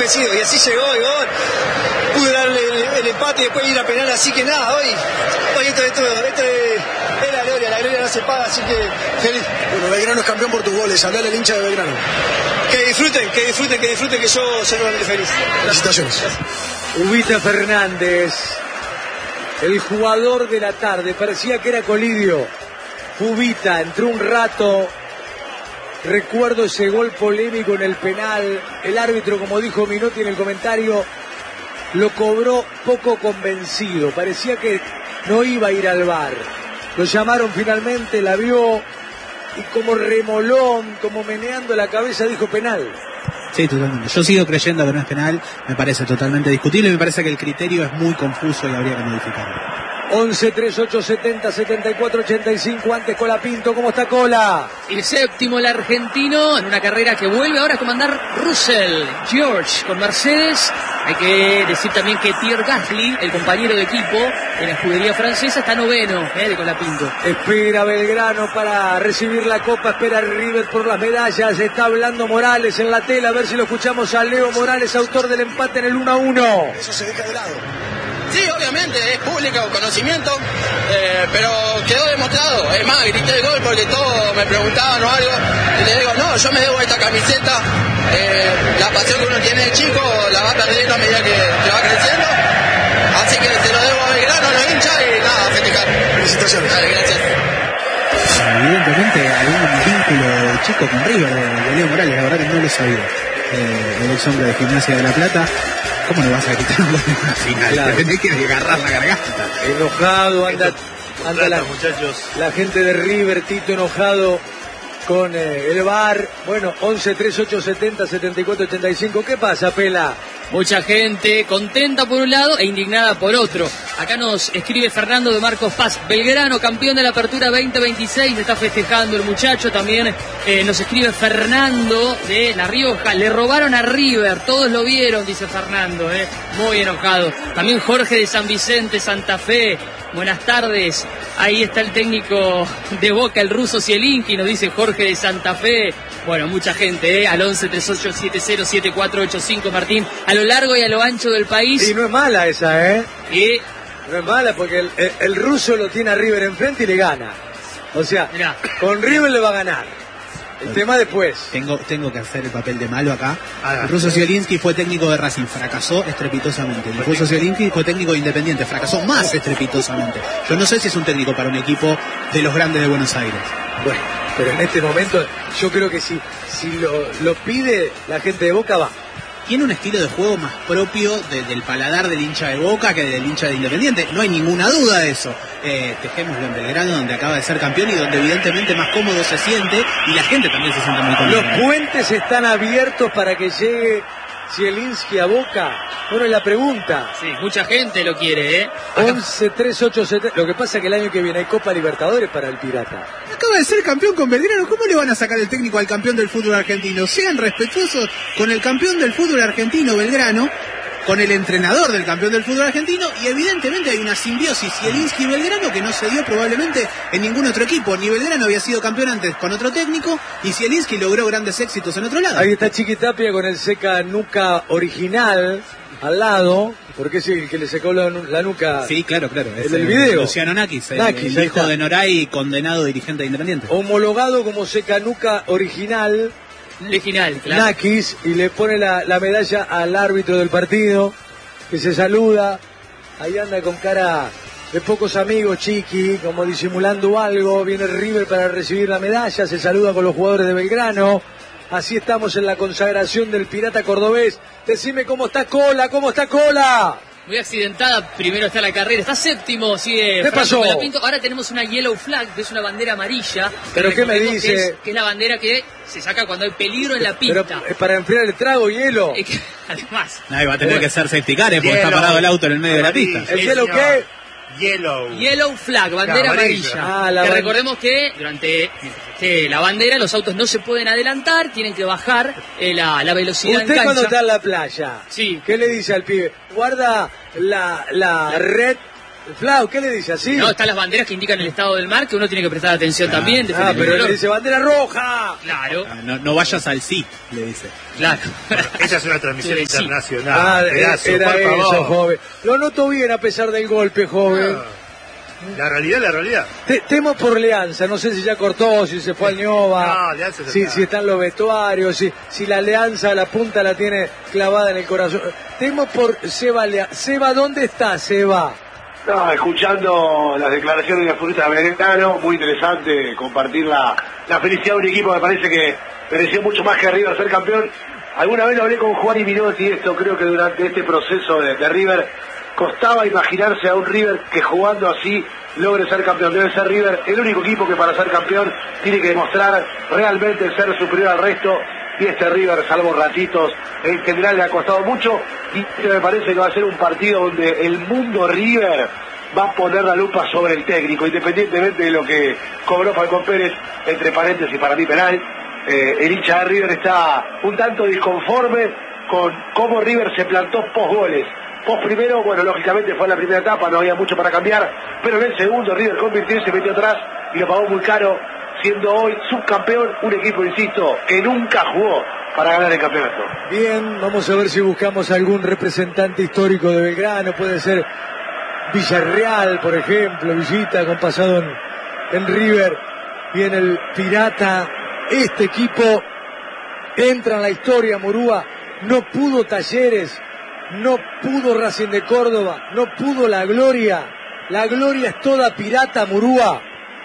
agradecido. Y así llegó el gol. Pude darle el empate y después ir a penal, así que nada, hoy esto es la gloria no se paga, así que feliz. Bueno, Belgrano es campeón por tus goles, hablale al hincha de Belgrano. Que disfruten, que yo soy realmente feliz. Felicitaciones. Ubita Fernández, el jugador de la tarde, parecía que era Colidio. Ubita entró un rato. Recuerdo ese gol polémico en el penal. El árbitro, como dijo Minotti en el comentario, lo cobró poco convencido. Parecía que no iba a ir al VAR. Lo llamaron finalmente, la vio y como remolón, como meneando la cabeza, dijo penal. Sí, totalmente. Yo sigo creyendo que no es penal. Me parece totalmente discutible. Me parece que el criterio es muy confuso y habría que modificarlo. 11, 38, 70, 74, 85. Antes Colapinto, ¿cómo está Cola? El séptimo, el argentino, en una carrera que vuelve ahora a comandar Russell, George con Mercedes. Hay que decir también que Pierre Gasly, el compañero de equipo en la escudería francesa, está noveno de Colapinto. Espera Belgrano para recibir la copa, espera River por las medallas. Está hablando Morales en la tela, a ver si lo escuchamos a Leo Morales, autor del empate en el 1-1. Eso se deja de lado. Sí, obviamente, es público conocimiento, pero quedó demostrado. Es más, grité el gol porque todos me preguntaban o algo, y le digo, no, yo me debo esta camiseta, la pasión que uno tiene de chico la va perdiendo a medida que va creciendo, así que se lo debo a Belgrano, a los hinchas, y nada, a festejar. Felicitaciones. Dale, gracias. Evidentemente hay un vínculo chico con River de Leo Morales, la verdad que no lo sabía. El ex hombre de Gimnasia de La Plata. ¿Cómo no vas a gritar un gol en una final? Claro. Te tenés que agarrar la garganta. Enojado, anda muchachos. la gente de River, Tito enojado con el VAR. Bueno, 11, 38, 70, 74, 85. ¿Qué pasa, Pela? Mucha gente contenta por un lado e indignada por otro. Acá nos escribe Fernando de Marcos Paz. Belgrano, campeón de la Apertura 2026. Está festejando el muchacho. También nos escribe Fernando de La Rioja. Le robaron a River. Todos lo vieron, dice Fernando. Muy enojado. También Jorge de San Vicente, Santa Fe. Buenas tardes. Ahí está el técnico de Boca, el ruso Zielinski, nos dice Jorge de Santa Fe. Bueno, mucha gente, al 11-3870-7485, Martín, a lo largo y a lo ancho del país. Y no es mala esa, Y no es mala porque el ruso lo tiene a River enfrente y le gana. O sea, mirá, con River le va a ganar. El tema después. Tengo que hacer el papel de malo acá. El ruso Zielinski fue técnico de Racing, fracasó estrepitosamente. El ruso Zielinski fue técnico de Independiente, fracasó más estrepitosamente. Yo no sé si es un técnico para un equipo de los grandes de Buenos Aires. Bueno, pero en este momento yo creo que si lo pide la gente de Boca va. Tiene un estilo de juego más propio del paladar del hincha de Boca que del hincha de Independiente. No hay ninguna duda de eso. Dejémoslo en Belgrano, donde acaba de ser campeón y donde evidentemente más cómodo se siente y la gente también se siente muy cómoda. Los puentes están abiertos para que llegue Zielinski a Boca. Bueno, es la pregunta. sí, mucha gente lo quiere, 11, 3, 8, 7. Lo que pasa es que el año que viene hay Copa Libertadores para el Pirata. Acaba de ser campeón con Belgrano. ¿Cómo le van a sacar el técnico al campeón del fútbol argentino? Sean respetuosos con el campeón del fútbol argentino, Belgrano, con el entrenador del campeón del fútbol argentino, y evidentemente hay una simbiosis Zielinski y Belgrano que no se dio probablemente en ningún otro equipo. Ni Belgrano había sido campeón antes con otro técnico, y Zielinski logró grandes éxitos en otro lado. Ahí está Chiquitapia con el seca nuca original al lado, porque es el que le secó la nuca. Sí, claro. El del video. Luciano Nakis, Nakis, el hijo está. de Noray, condenado dirigente de Independiente. Homologado como seca nuca original. Leginal, claro. Nakis, y le pone la medalla al árbitro del partido, que se saluda. Ahí anda con cara de pocos amigos, Chiqui, como disimulando algo. Viene River para recibir la medalla, se saluda con los jugadores de Belgrano. Así estamos en la consagración del Pirata Cordobés. Decime cómo está Cola, Muy accidentada, primero está la carrera, está séptimo, sigue ¿Qué pasó? Colapinto. Ahora tenemos una yellow flag, que es una bandera amarilla. ¿Pero qué me Recordemos dice? Que es la bandera que se saca cuando hay peligro en la pista. Pero es para enfriar el trago, hielo. Además, Nadie va a tener que ser safety car, porque está parado el auto en el medio de la pista. ¿El hielo qué? Yellow flag, bandera amarilla. Que recordemos que durante la bandera los autos no se pueden adelantar, tienen que bajar la velocidad Usted en cuando cancha. está en la playa, Sí. ¿qué le dice al pibe? Guarda la red Flau, ¿qué le dice así? No, están las banderas que indican el estado del mar, que uno tiene que prestar atención también. Pero le dice bandera roja. Claro. No vayas al sí, le dice. Claro. Esa es una transmisión Sí. internacional. Pedazo, era por eso, favor. joven. Lo noto bien a pesar del golpe, joven. La realidad. Temo por Leanza, no sé si ya cortó, si se fue al Ñova, No, Leanza ya está. si están los vestuarios, si la Leanza, la punta la tiene clavada en el corazón. Temo por Seba Leanza. Seba, ¿dónde está Seba? No, escuchando las declaraciones del futbolista Belgrano, muy interesante compartir la felicidad de un equipo que parece que mereció mucho más que River ser campeón. Alguna vez lo hablé con Juan y Minotti y esto creo que durante este proceso de River costaba imaginarse a un River que jugando así logre ser campeón. Debe ser River el único equipo que para ser campeón tiene que demostrar realmente ser superior al resto. Y este River, salvo ratitos, en general le ha costado mucho. Y me parece que va a ser un partido donde el mundo River va a poner la lupa sobre el técnico, independientemente de lo que cobró Falcón Pérez, entre paréntesis, para mí penal. El hincha de River está un tanto disconforme con cómo River se plantó post goles. Post primero, bueno, lógicamente fue en la primera etapa, no había mucho para cambiar, pero en el segundo River convirtió y se metió atrás y lo pagó muy caro, siendo hoy subcampeón, un equipo, insisto, que nunca jugó para ganar el campeonato. Bien, vamos a ver si buscamos algún representante histórico de Belgrano, puede ser Villarreal, por ejemplo, Villita, con pasado en River y en el Pirata. Este equipo entra en la historia, Murúa. No pudo Talleres, no pudo Racing de Córdoba, no pudo La Gloria. La Gloria es toda Pirata, Murúa.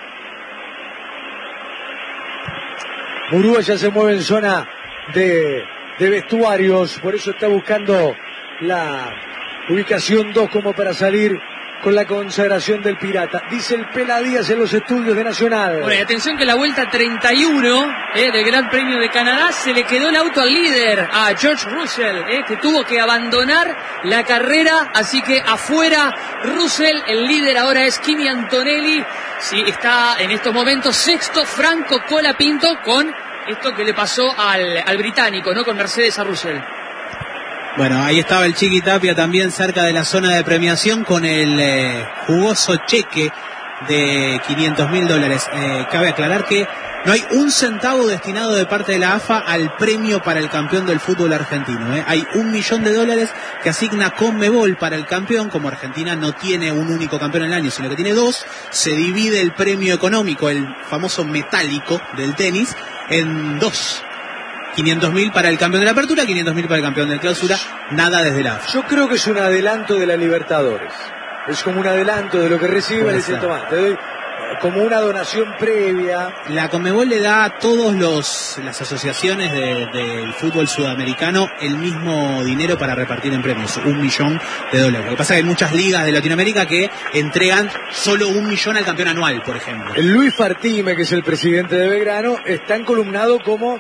Murúa ya se mueve en zona de vestuarios, por eso está buscando la ubicación 2 como para salir con la consagración del Pirata. Dice el Pela Díaz en los estudios de Nacional. Bueno, y atención que la vuelta 31 del Gran Premio de Canadá se le quedó el auto al líder, a George Russell, que tuvo que abandonar la carrera, así que afuera Russell, el líder ahora es Kimi Antonelli, sí, está en estos momentos sexto Franco Colapinto con esto que le pasó al británico, ¿no? Con Mercedes a Russell. Bueno, ahí estaba el Chiqui Tapia también cerca de la zona de premiación con el jugoso cheque de $500.000. Cabe aclarar que no hay un centavo destinado de parte de la AFA al premio para el campeón del fútbol argentino. Hay $1 millón que asigna Conmebol para el campeón. Como Argentina no tiene un único campeón en el año, sino que tiene 2, se divide el premio económico, el famoso metálico del tenis, en 2. 500.000 para el campeón de la apertura, 500.000 para el campeón de la clausura, nada desde la AFA. Yo creo que es un adelanto de la Libertadores. Es como un adelanto de lo que recibe, le dice, tomá, te doy como una donación previa. La Conmebol le da a todas las asociaciones del fútbol sudamericano el mismo dinero para repartir en premios, $1 millón. Lo que pasa es que hay muchas ligas de Latinoamérica que entregan solo $1 millón al campeón anual, por ejemplo. El Luis Fartime, que es el presidente de Belgrano, está encolumnado como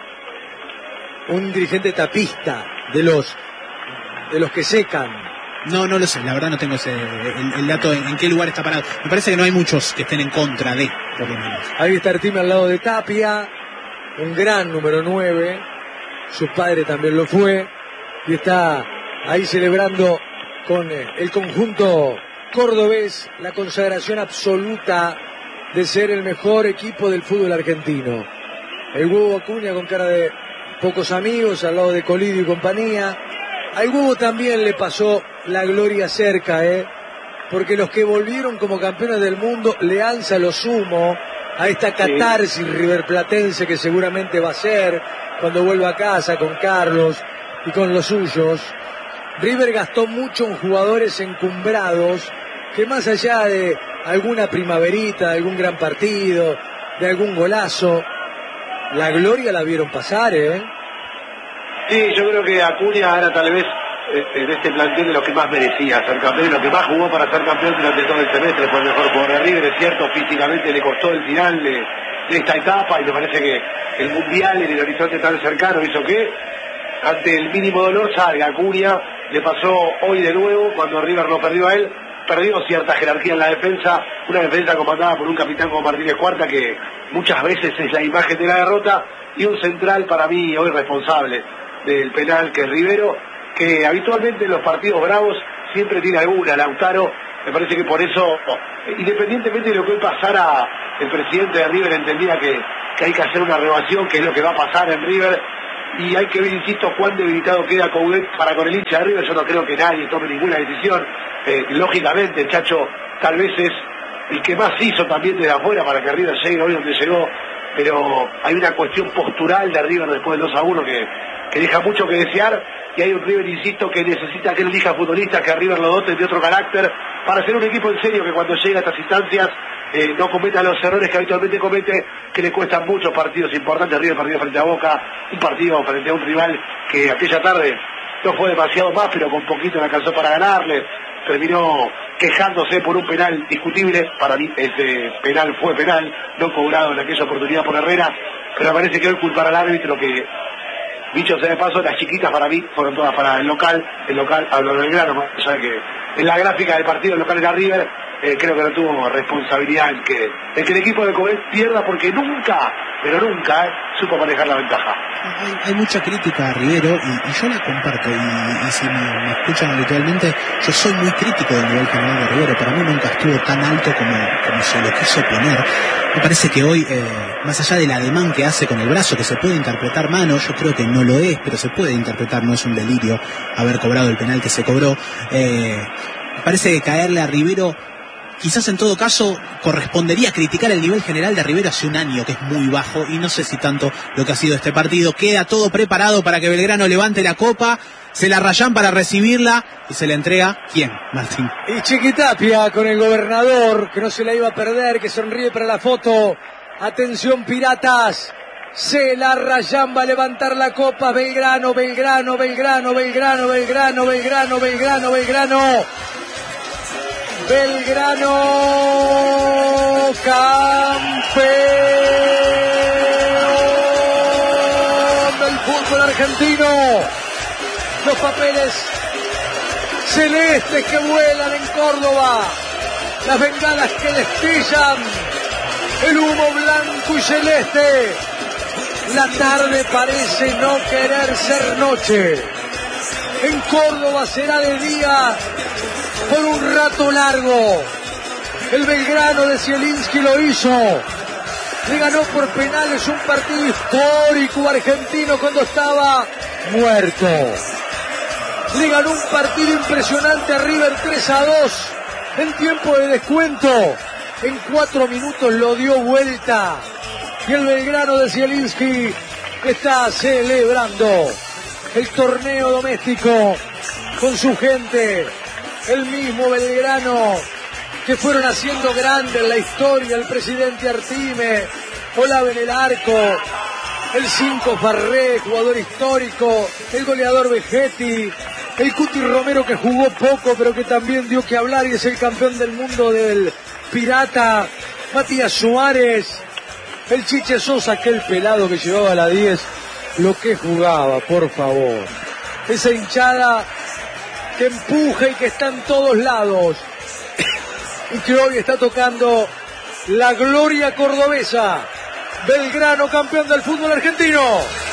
un dirigente tapista de los que secan. No lo sé, la verdad no tengo el dato en qué lugar está parado. Me parece que no hay muchos que estén en contra de, por lo menos. Ahí está Artime al lado de Tapia, un gran número 9, su padre también lo fue, y está ahí celebrando con el conjunto cordobés la consagración absoluta de ser el mejor equipo del fútbol argentino. El Huevo Acuña con cara de pocos amigos al lado de Colidio y compañía. Al Huevo también le pasó la gloria cerca, porque los que volvieron como campeones del mundo le alza lo sumo a esta catarsis riverplatense que seguramente va a ser cuando vuelva a casa con Carlos y con los suyos. River gastó mucho en jugadores encumbrados que más allá de alguna primaverita, de algún gran partido, de algún golazo, la gloria la vieron pasar, Sí, yo creo que Acuña era tal vez en este plantel de los que más merecía ser campeón, lo que más jugó para ser campeón durante todo el semestre, fue el mejor jugador de River, es cierto, físicamente le costó el final de esta etapa y me parece que el Mundial en el horizonte tan cercano hizo que ante el mínimo dolor salga Acuña. Le pasó hoy de nuevo cuando River lo perdió a él, perdió cierta jerarquía en la defensa, una defensa comandada por un capitán como Martínez Cuarta que muchas veces es la imagen de la derrota, y un central para mí hoy responsable del penal que es Rivero, que habitualmente en los partidos bravos siempre tiene alguna. Lautaro Me parece que por eso, independientemente de lo que hoy pasara, el presidente de River entendía que hay que hacer una renovación, que es lo que va a pasar en River, y hay que ver, insisto, cuán debilitado queda Coudet para con el hincha de River. Yo no creo que nadie tome ninguna decisión. Lógicamente el Chacho tal vez es el que más hizo también desde afuera para que River llegue hoy donde llegó, pero hay una cuestión postural de River después del 2-1 que deja mucho que desear, y hay un River, insisto, que necesita que él elija futbolistas, que a River lo dote de otro carácter, para ser un equipo en serio que cuando llega a estas instancias no cometa los errores que habitualmente comete, que le cuestan muchos partidos importantes. River perdió frente a Boca, un partido frente a un rival que aquella tarde no fue demasiado más, pero con poquito le alcanzó para ganarle. Terminó quejándose por un penal discutible. Para mí ese penal fue penal, no cobrado en aquella oportunidad por Herrera, pero me parece que hoy culpar al árbitro, que dicho sea de paso, las chiquitas para mí fueron todas para el local hablo del Belgrano, más allá de que en la gráfica del partido el local era River. Creo que no tuvo responsabilidad en que el equipo de Coudet pierda, porque nunca, pero nunca supo manejar la ventaja. Hay mucha crítica a Rivero y yo la comparto, y si me escuchan habitualmente, yo soy muy crítico del nivel general de Rivero. Para mí nunca estuvo tan alto como se lo quiso poner. Me parece que hoy, más allá del ademán que hace con el brazo, que se puede interpretar mano, yo creo que no lo es, pero se puede interpretar, no es un delirio haber cobrado el penal que se cobró. Me parece que caerle a Rivero, quizás en todo caso correspondería criticar el nivel general de Rivero hace un año, que es muy bajo, y no sé si tanto lo que ha sido este partido. Queda todo preparado para que Belgrano levante la copa, se la rayan para recibirla y se la entrega, ¿quién, Martín? Y Chiquitapia con el gobernador, que no se la iba a perder, que sonríe para la foto. Atención, piratas, se la rayan, va a levantar la copa. Belgrano, Belgrano, Belgrano, Belgrano, Belgrano, Belgrano, Belgrano, Belgrano. Belgrano, campeón del fútbol argentino. Los papeles celestes que vuelan en Córdoba, las bengalas que destellan, el humo blanco y celeste. La tarde parece no querer ser noche. En Córdoba será de día por un rato largo. El Belgrano de Zielinski lo hizo. Le ganó por penales un partido histórico argentino cuando estaba muerto. Le ganó un partido impresionante a River 3-2 en tiempo de descuento. En 4 minutos lo dio vuelta. Y el Belgrano de Zielinski está celebrando el torneo doméstico con su gente. El mismo Belgrano que fueron haciendo grande en la historia, el presidente Artime, Olave en el arco, el 5 Farré, jugador histórico, el goleador Vegetti, el Cuti Romero, que jugó poco pero que también dio que hablar y es el campeón del mundo del Pirata, Matías Suárez, el Chiche Sosa, aquel pelado que llevaba la 10, lo que jugaba, por favor. Esa hinchada que empuja y que está en todos lados y que hoy está tocando la gloria cordobesa. Belgrano, campeón del fútbol argentino.